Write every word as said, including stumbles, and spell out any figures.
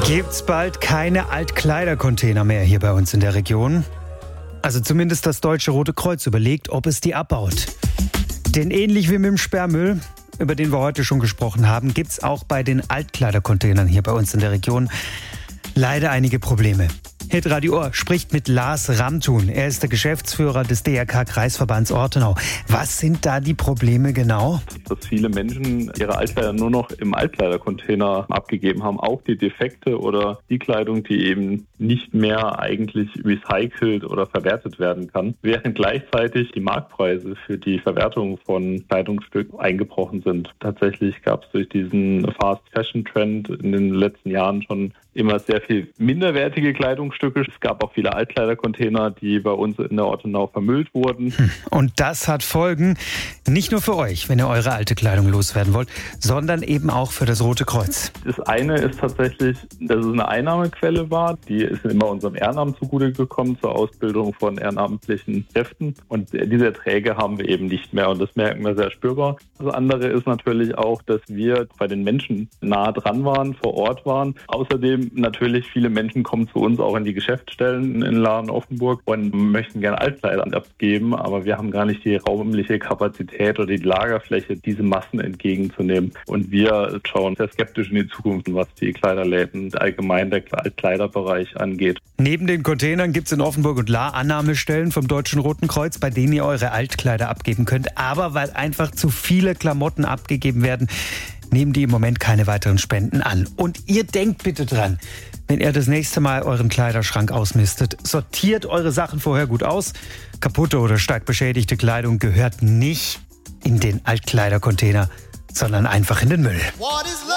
Gibt's bald keine Altkleidercontainer mehr hier bei uns in der Region? Also zumindest das Deutsche Rote Kreuz überlegt, ob es die abbaut. Denn ähnlich wie mit dem Sperrmüll, über den wir heute schon gesprochen haben, gibt's auch bei den Altkleidercontainern hier bei uns in der Region leider einige Probleme. Hitradio Ohr spricht mit Lars Ramthun. Er ist der Geschäftsführer des D R K-Kreisverbands Ortenau. Was sind da die Probleme genau? Dass viele Menschen ihre Altkleider nur noch im Altkleidercontainer abgegeben haben. Auch die Defekte oder die Kleidung, die eben nicht mehr eigentlich recycelt oder verwertet werden kann. Während gleichzeitig die Marktpreise für die Verwertung von Kleidungsstücken eingebrochen sind. Tatsächlich gab es durch diesen Fast-Fashion-Trend in den letzten Jahren schon immer sehr viel minderwertige Kleidungsstücke. Es gab auch viele Altkleidercontainer, die bei uns in der Ortenau vermüllt wurden. Und das hat Folgen, nicht nur für euch, wenn ihr eure alte Kleidung loswerden wollt, sondern eben auch für das Rote Kreuz. Das eine ist tatsächlich, dass es eine Einnahmequelle war. Die ist immer unserem Ehrenamt zugute gekommen zur Ausbildung von ehrenamtlichen Kräften. Und diese Erträge haben wir eben nicht mehr und das merken wir sehr spürbar. Das andere ist natürlich auch, dass wir bei den Menschen nah dran waren, vor Ort waren. Außerdem natürlich viele Menschen kommen zu uns auch in die Geschäftsstellen in Lahren-Offenburg und möchten gerne Altkleider abgeben, aber wir haben gar nicht die räumliche Kapazität oder die Lagerfläche, diese Massen entgegenzunehmen. Und wir schauen sehr skeptisch in die Zukunft, was die Kleiderläden, allgemein der Altkleiderbereich angeht. Neben den Containern gibt es in Offenburg und Lahr Annahmestellen vom Deutschen Roten Kreuz, bei denen ihr eure Altkleider abgeben könnt. Aber weil einfach zu viele Klamotten abgegeben werden, nehmen die im Moment keine weiteren Spenden an. Und ihr denkt bitte dran, wenn ihr das nächste Mal euren Kleiderschrank ausmistet, sortiert eure Sachen vorher gut aus. Kaputte oder stark beschädigte Kleidung gehört nicht in den Altkleidercontainer, sondern einfach in den Müll.